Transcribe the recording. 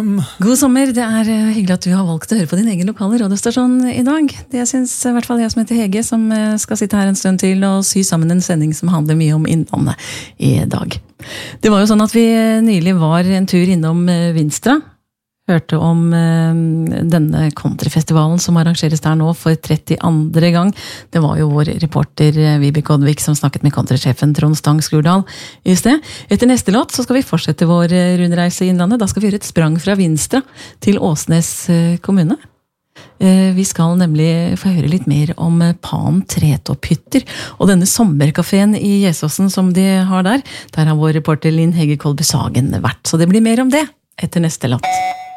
God sommer, det hyggelig at du har valgt å høre på din egen lokale radiostasjon i dag. Det synes I hvert fall jeg som heter Hege, som skal sitte her en stund til og sy sammen en sending som handler mye om Innlandet I dag. Det var jo sånn at vi nylig var en tur innom Vinstra, hørte om denne countryfestivalen som arrangeres der nå for 32. gang. Det var jo vår reporter Vibeke Oddvik som snakket med countrysjefen Trond Stang Skurdal I sted. Etter neste låt så skal vi fortsette vår rundreise I Innlandet. Da skal vi gjøre et sprang fra Vinstra til Åsnes kommune. Vi skal nemlig få høre litt mer om Pan Tretopphytter og denne sommerkaféen I Gjesåsen som de har der. Der har vår reporter Linn Hege Kolby Sagen vært, så det blir mer om det etter neste låt.